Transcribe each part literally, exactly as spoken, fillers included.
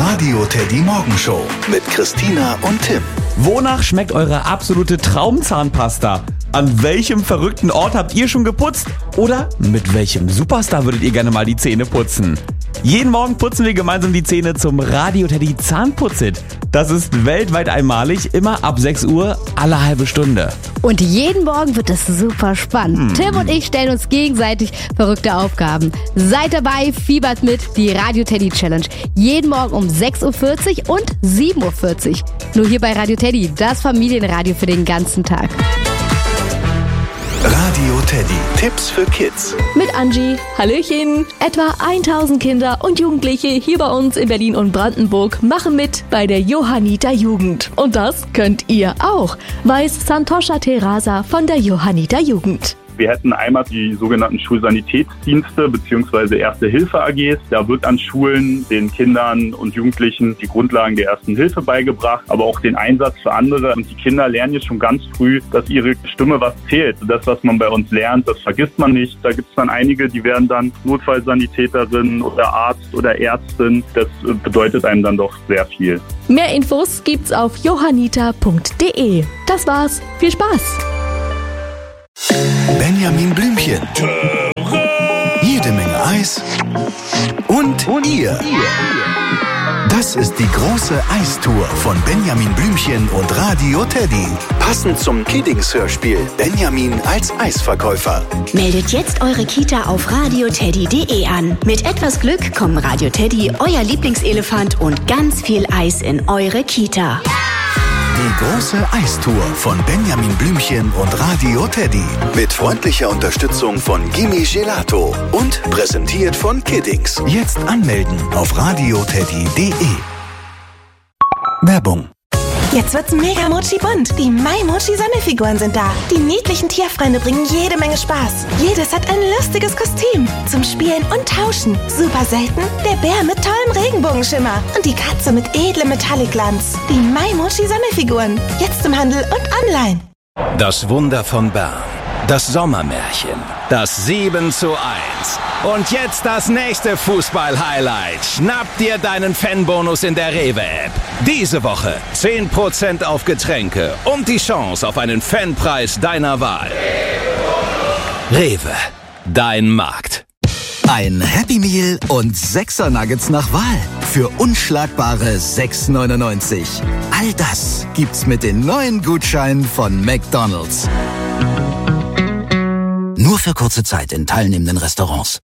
Radio Teddy Morgenshow mit Christina und Tim. Wonach schmeckt eure absolute Traumzahnpasta? An welchem verrückten Ort habt ihr schon geputzt? Oder mit welchem Superstar würdet ihr gerne mal die Zähne putzen? Jeden Morgen putzen wir gemeinsam die Zähne zum Radio Teddy Zahnputzit. Das ist weltweit einmalig, immer ab sechs Uhr, alle halbe Stunde. Und jeden Morgen wird es super spannend. Hm. Tim und ich stellen uns gegenseitig verrückte Aufgaben. Seid dabei, fiebert mit, die Radio Teddy Challenge. Jeden Morgen um sechs Uhr vierzig und sieben Uhr vierzig. Nur hier bei Radio Teddy, das Familienradio für den ganzen Tag. Radio Teddy. Tipps für Kids. Mit Angie. Hallöchen. Etwa tausend Kinder und Jugendliche hier bei uns in Berlin und Brandenburg machen mit bei der Johanniter Jugend. Und das könnt ihr auch, weiß Santosha Terasa von der Johanniter Jugend. Wir hätten einmal die sogenannten Schulsanitätsdienste bzw. Erste-Hilfe-A Gs. Da wird an Schulen den Kindern und Jugendlichen die Grundlagen der Ersten Hilfe beigebracht, aber auch den Einsatz für andere. Und die Kinder lernen jetzt schon ganz früh, dass ihre Stimme was zählt. Das, was man bei uns lernt, das vergisst man nicht. Da gibt es dann einige, die werden dann Notfallsanitäterin oder Arzt oder Ärztin. Das bedeutet einem dann doch sehr viel. Mehr Infos gibt's auf johanniter punkt de. Das war's. Viel Spaß! Benjamin Blümchen. Jede Menge Eis. Und, und ihr. Das ist die große Eistour von Benjamin Blümchen und Radio Teddy. Passend zum Kiddings-Hörspiel Benjamin als Eisverkäufer. Meldet jetzt eure Kita auf radio teddy punkt de an. Mit etwas Glück kommen Radio Teddy, euer Lieblingselefant und ganz viel Eis in eure Kita. Die große Eistour von Benjamin Blümchen und Radio Teddy. Mit freundlicher Unterstützung von Gimme Gelato. Und präsentiert von Kiddings. Jetzt anmelden auf radio teddy punkt de. Werbung. Jetzt wird's mega Mochi bunt. Die My Mochi Sammelfiguren sind da. Die niedlichen Tierfreunde bringen jede Menge Spaß. Jedes hat ein lustiges Kostüm. Zum Spielen und Tauschen. Super selten der Bär mit tollem Regenbogenschimmer. Und die Katze mit edlem Metallicglanz. Die My Mochi Sammelfiguren. Jetzt im Handel und online. Das Wunder von Bern. Das Sommermärchen. Das sieben zu eins. Und jetzt das nächste Fußball-Highlight. Schnapp dir deinen Fanbonus in der Rewe-App. Diese Woche zehn Prozent auf Getränke und die Chance auf einen Fanpreis deiner Wahl. Rewe, dein Markt. Ein Happy Meal und Sechser Nuggets nach Wahl für unschlagbare sechs neunundneunzig. All das gibt's mit den neuen Gutscheinen von McDonald's. Nur für kurze Zeit in teilnehmenden Restaurants.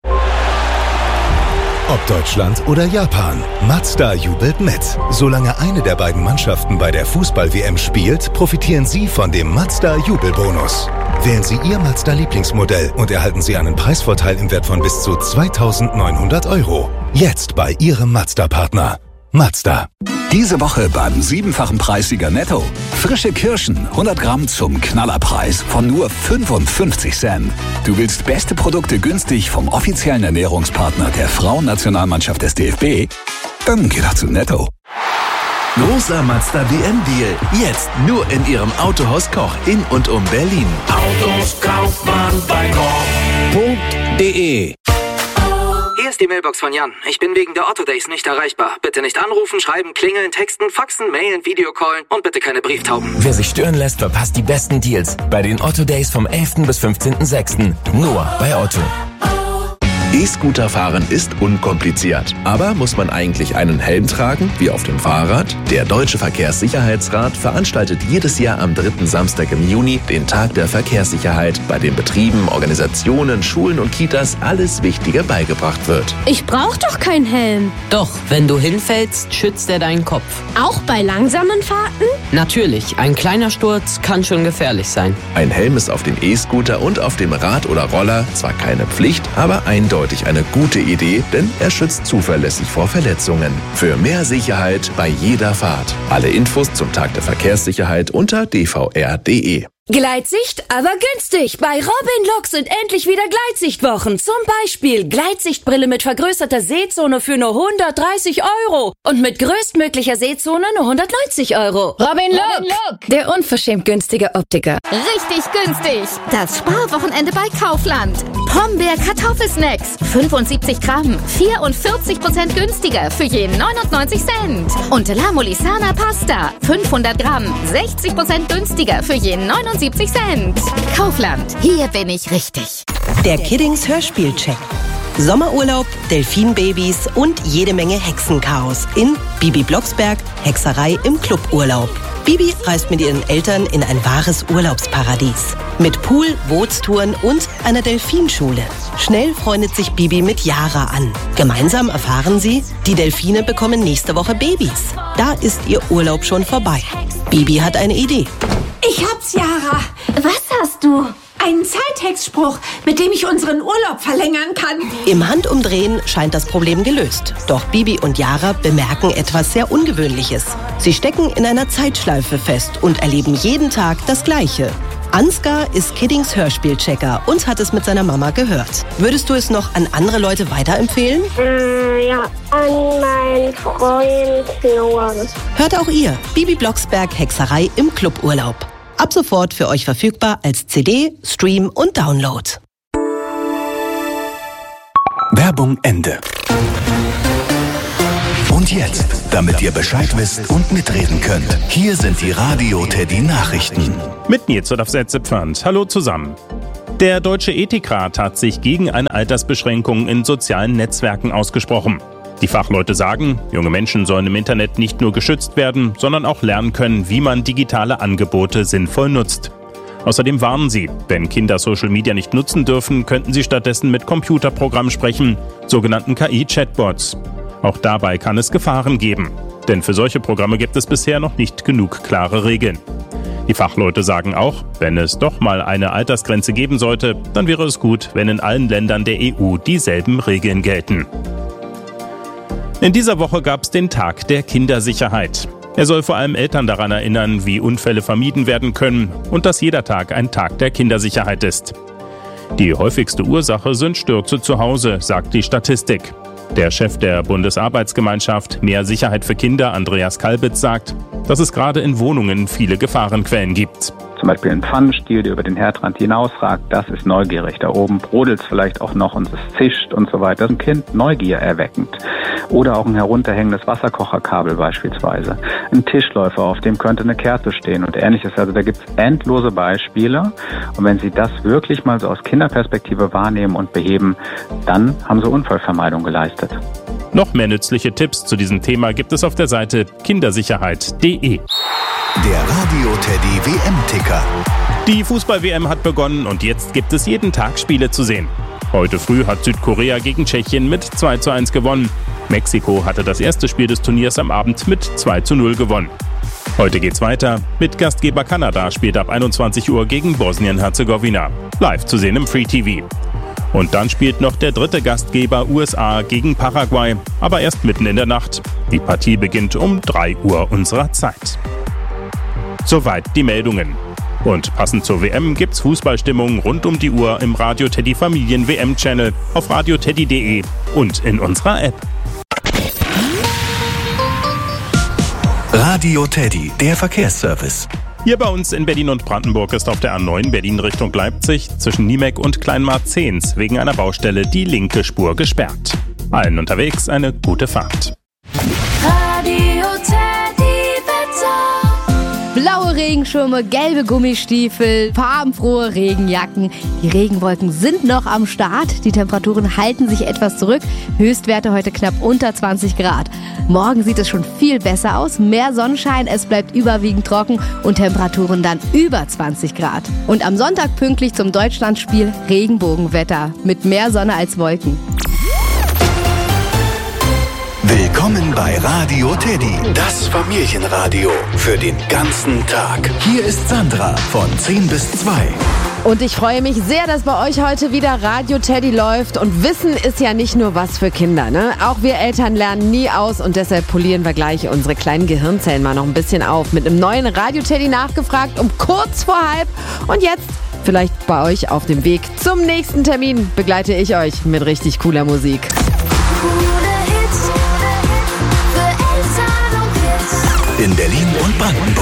Ob Deutschland oder Japan, Mazda jubelt mit. Solange eine der beiden Mannschaften bei der Fußball-W M spielt, profitieren Sie von dem Mazda-Jubelbonus. Wählen Sie Ihr Mazda-Lieblingsmodell und erhalten Sie einen Preisvorteil im Wert von bis zu zweitausendneunhundert Euro. Jetzt bei Ihrem Mazda-Partner. Mazda. Diese Woche beim siebenfachen Preissieger Netto. Frische Kirschen, hundert Gramm zum Knallerpreis von nur fünfundfünfzig Cent. Du willst beste Produkte günstig vom offiziellen Ernährungspartner der Frauennationalmannschaft des D F B? Dann geh doch zu Netto. Großer Mazda W M-Deal. Jetzt nur in Ihrem Autohaus Koch in und um Berlin. Autos kauft man bei koch punkt de. Hier ist die Mailbox von Jan. Ich bin wegen der Otto Days nicht erreichbar. Bitte nicht anrufen, schreiben, klingeln, texten, faxen, mailen, Videocallen und bitte keine Brieftauben. Wer sich stören lässt, verpasst die besten Deals bei den Otto Days vom elften bis fünfzehnten sechsten Nur bei Otto. E-Scooter fahren ist unkompliziert. Aber muss man eigentlich einen Helm tragen, wie auf dem Fahrrad? Der Deutsche Verkehrssicherheitsrat veranstaltet jedes Jahr am dritten Samstag im Juni den Tag der Verkehrssicherheit, bei dem Betrieben, Organisationen, Schulen und Kitas alles Wichtige beigebracht wird. Ich brauch doch keinen Helm. Doch, wenn du hinfällst, schützt er deinen Kopf. Auch bei langsamen Fahrten? Natürlich, ein kleiner Sturz kann schon gefährlich sein. Ein Helm ist auf dem E-Scooter und auf dem Rad oder Roller zwar keine Pflicht, aber eindeutig eine gute Idee, denn er schützt zuverlässig vor Verletzungen. Für mehr Sicherheit bei jeder Fahrt. Alle Infos zum Tag der Verkehrssicherheit unter d v r punkt de. Gleitsicht, aber günstig. Bei Robin Look sind endlich wieder Gleitsichtwochen. Zum Beispiel Gleitsichtbrille mit vergrößerter Sehzone für nur hundertdreißig Euro. Und mit größtmöglicher Sehzone nur hundertneunzig Euro. Robin Look, Look, der unverschämt günstige Optiker. Richtig günstig. Das Sparwochenende bei Kaufland. Pombeer Kartoffelsnacks. fünfundsiebzig Gramm. vierundvierzig Prozent günstiger für je neunundneunzig Cent. Und La Molisana Pasta. fünfhundert Gramm. sechzig Prozent günstiger für je neunundsiebzig Cent. Kaufland. Hier bin ich richtig. Der Kiddings Hörspielcheck. Sommerurlaub, Delfinbabys und jede Menge Hexenchaos in Bibi Blocksberg, Hexerei im Cluburlaub. Bibi reist mit ihren Eltern in ein wahres Urlaubsparadies. Mit Pool, Bootstouren und einer Delfinschule. Schnell freundet sich Bibi mit Yara an. Gemeinsam erfahren sie, die Delfine bekommen nächste Woche Babys. Da ist ihr Urlaub schon vorbei. Bibi hat eine Idee. Ich hab's, Yara. Was hast du? Einen Zeithexspruch, mit dem ich unseren Urlaub verlängern kann. Im Handumdrehen scheint das Problem gelöst. Doch Bibi und Yara bemerken etwas sehr Ungewöhnliches. Sie stecken in einer Zeitschleife fest und erleben jeden Tag das Gleiche. Ansgar ist Kiddings Hörspielchecker und hat es mit seiner Mama gehört. Würdest du es noch an andere Leute weiterempfehlen? Äh, ja, an meinen Freund Noah. Hört auch ihr Bibi Blocksberg Hexerei im Cluburlaub. Ab sofort für euch verfügbar als C D, Stream und Download. Werbung Ende. Und jetzt, damit ihr Bescheid wisst und mitreden könnt, hier sind die Radio Teddy Nachrichten. Mit Nils und auf Setzepfand. Hallo zusammen. Der Deutsche Ethikrat hat sich gegen eine Altersbeschränkung in sozialen Netzwerken ausgesprochen. Die Fachleute sagen, junge Menschen sollen im Internet nicht nur geschützt werden, sondern auch lernen können, wie man digitale Angebote sinnvoll nutzt. Außerdem warnen sie, wenn Kinder Social Media nicht nutzen dürfen, könnten sie stattdessen mit Computerprogrammen sprechen, sogenannten K I-Chatbots. Auch dabei kann es Gefahren geben, denn für solche Programme gibt es bisher noch nicht genug klare Regeln. Die Fachleute sagen auch, wenn es doch mal eine Altersgrenze geben sollte, dann wäre es gut, wenn in allen Ländern der E U dieselben Regeln gelten. In dieser Woche gab es den Tag der Kindersicherheit. Er soll vor allem Eltern daran erinnern, wie Unfälle vermieden werden können und dass jeder Tag ein Tag der Kindersicherheit ist. Die häufigste Ursache sind Stürze zu Hause, sagt die Statistik. Der Chef der Bundesarbeitsgemeinschaft Mehr Sicherheit für Kinder, Andreas Kalbitz, sagt, dass es gerade in Wohnungen viele Gefahrenquellen gibt. Zum Beispiel ein Pfannenstiel, der über den Herdrand hinausragt, das ist neugierig. Da oben brodelt es vielleicht auch noch und es zischt und so weiter. Das ist ein Kind Neugier erweckend. Oder auch ein herunterhängendes Wasserkocherkabel beispielsweise. Ein Tischläufer, auf dem könnte eine Kerze stehen und ähnliches. Also da gibt es endlose Beispiele. Und wenn Sie das wirklich mal so aus Kinderperspektive wahrnehmen und beheben, dann haben Sie Unfallvermeidung geleistet. Noch mehr nützliche Tipps zu diesem Thema gibt es auf der Seite kindersicherheit punkt de. Der Radio Teddy W M-Ticker. Die Fußball-W M hat begonnen und jetzt gibt es jeden Tag Spiele zu sehen. Heute früh hat Südkorea gegen Tschechien mit zwei zu eins gewonnen. Mexiko hatte das erste Spiel des Turniers am Abend mit zwei zu null gewonnen. Heute geht's weiter. Mit Gastgeber Kanada spielt ab einundzwanzig Uhr gegen Bosnien-Herzegowina. Live zu sehen im Free T V. Und dann spielt noch der dritte Gastgeber U S A gegen Paraguay, aber erst mitten in der Nacht. Die Partie beginnt um drei Uhr unserer Zeit. Soweit die Meldungen. Und passend zur W M gibt's Fußballstimmung rund um die Uhr im Radio Teddy Familien W M-Channel auf radio teddy punkt de und in unserer App. Radio Teddy, der Verkehrsservice. Hier bei uns in Berlin und Brandenburg ist auf der A neun Berlin Richtung Leipzig zwischen Niemek und Kleinmarzehns wegen einer Baustelle die linke Spur gesperrt. Allen unterwegs eine gute Fahrt. Radio Teddy Wetter. Blaue Regenschirme, gelbe Gummistiefel, farbenfrohe Regenjacken. Die Regenwolken sind noch am Start. Die Temperaturen halten sich etwas zurück. Höchstwerte heute knapp unter zwanzig Grad. Morgen sieht es schon viel besser aus. Mehr Sonnenschein, es bleibt überwiegend trocken und Temperaturen dann über zwanzig Grad. Und am Sonntag pünktlich zum Deutschlandspiel Regenbogenwetter mit mehr Sonne als Wolken. Willkommen bei Radio Teddy, das Familienradio für den ganzen Tag. Hier ist Sandra von zehn bis zwei. Und ich freue mich sehr, dass bei euch heute wieder Radio Teddy läuft. Und Wissen ist ja nicht nur was für Kinder, ne? Auch wir Eltern lernen nie aus und deshalb polieren wir gleich unsere kleinen Gehirnzellen mal noch ein bisschen auf. Mit einem neuen Radio Teddy nachgefragt um kurz vor halb. Und jetzt vielleicht bei euch auf dem Weg zum nächsten Termin begleite ich euch mit richtig cooler Musik. In Berlin und Brandenburg.